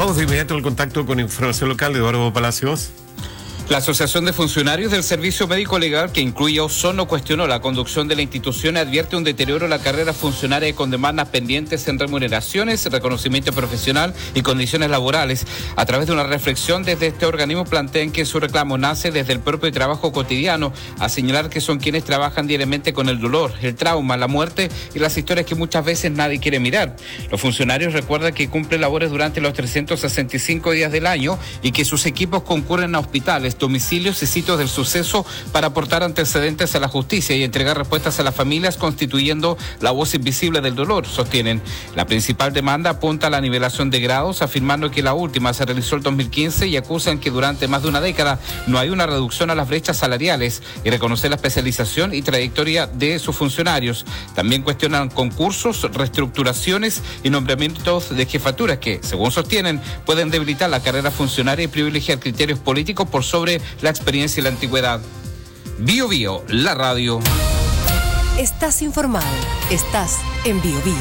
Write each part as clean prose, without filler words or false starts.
Vamos de inmediato al contacto con información local. Eduardo Palacios. La Asociación de Funcionarios del Servicio Médico Legal, que incluye a Osorno, cuestionó la conducción de la institución y advierte un deterioro en la carrera funcionaria con demandas pendientes en remuneraciones, reconocimiento profesional y condiciones laborales. A través de una reflexión desde este organismo plantean que su reclamo nace desde el propio trabajo cotidiano, a señalar que son quienes trabajan diariamente con el dolor, el trauma, la muerte y las historias que muchas veces nadie quiere mirar. Los funcionarios recuerdan que cumplen labores durante los 365 días del año y que sus equipos concurren a hospitales, domicilios y sitios del suceso para aportar antecedentes a la justicia y entregar respuestas a las familias, constituyendo la voz invisible del dolor, sostienen. La principal demanda apunta a la nivelación de grados, afirmando que la última se realizó el 2015 y acusan que durante más de una década no hay una reducción a las brechas salariales y reconocer la especialización y trayectoria de sus funcionarios. También cuestionan concursos, reestructuraciones y nombramientos de jefaturas que, según sostienen, pueden debilitar la carrera funcionaria y privilegiar criterios políticos por sobre la experiencia y la antigüedad. Bio Bio, la radio. Estás informado, estás en Bio Bio.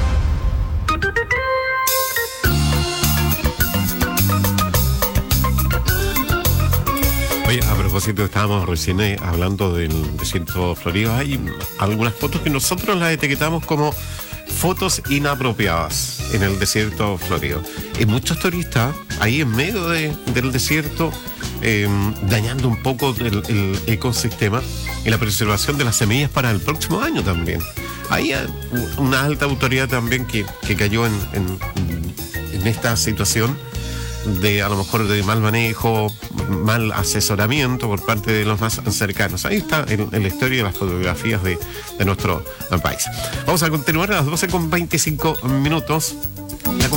Oye, a propósito, estábamos recién hablando del desierto florido. Hay algunas fotos que nosotros las etiquetamos como fotos inapropiadas en el desierto florido. Y muchos turistas ahí en medio del desierto, dañando un poco el ecosistema y la preservación de las semillas para el próximo año también. Hay una alta autoridad también que cayó en esta situación de, a lo mejor, de mal manejo, mal asesoramiento por parte de los más cercanos. Ahí está en la historia de las fotografías de nuestro país. Vamos a continuar a las 12:25.